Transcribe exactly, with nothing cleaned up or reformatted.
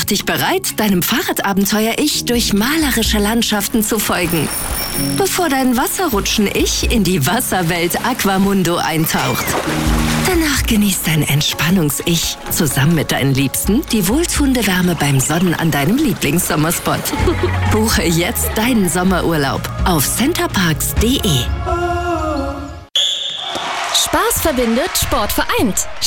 dich bereit, deinem Fahrradabenteuer-Ich durch malerische Landschaften zu folgen, bevor dein Wasserrutschen-Ich in die Wasserwelt Aquamundo eintaucht. Danach genießt dein Entspannungs-Ich zusammen mit deinen Liebsten die wohltuende Wärme beim Sonnen an deinem Lieblingssommerspot. Buche jetzt deinen Sommerurlaub auf centerparks punkt de. Spaß verbindet, Sport vereint.